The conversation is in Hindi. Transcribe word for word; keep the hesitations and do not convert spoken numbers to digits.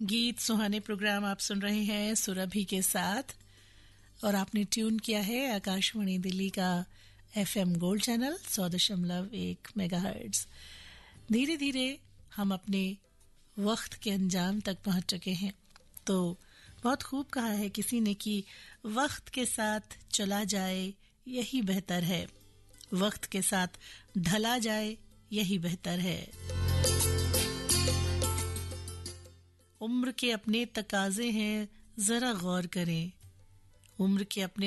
गीत सुहाने प्रोग्राम आप सुन रहे हैं सुरभि के साथ और आपने ट्यून किया है आकाशवाणी दिल्ली का एफएम गोल्ड चैनल सौ दशमलव एक मेगाहर्ट्ज। धीरे धीरे हम अपने वक्त के अंजाम तक पहुंच चुके हैं। तो बहुत खूब कहा है किसी ने कि वक्त के साथ चला जाए यही बेहतर है, वक्त के साथ ढला जाए यही बेहतर है। उम्र के अपने तकाजे हैं, जरा गौर करें। उम्र के अपने